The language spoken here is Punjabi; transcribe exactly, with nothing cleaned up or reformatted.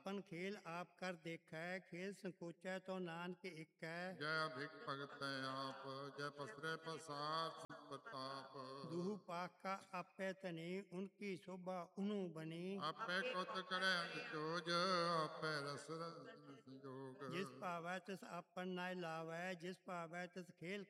ਆਪਨ ਖੇਲ ਆਪ ਕਰ ਦੇਖੈ, ਖੇਲ ਸੰਕੋਚੈ ਤੋ ਨਾਨਕ ਏਕੈ। ਜੈ ਅਭਿਕ ਭਗਤ ਆਪ, ਜੈ ਪਸਰੇ ਪਸਾਰ ਪ੍ਰਤਾਪ। ਦੂਹ ਪਾਖ ਕਾ ਆਪੇ ਧਨੀ, ਉਨਕੀ ਸ਼ੋਭਾ ਉਨੂ ਬਨੀ। ਆਪੇ ਕੁਤ ਕਰੈ ਜੋਜ, ਆਪੇ ਰਸ ਰਸ ਸੰਜੋਗ। ਜਿਸ ਭਾਵੈ ਤਿਸ ਆਪਨ ਨਾਇ ਲਾਵੈ, ਜਿਸ ਭਾਵੈ ਤਿਸ ਖੇਲ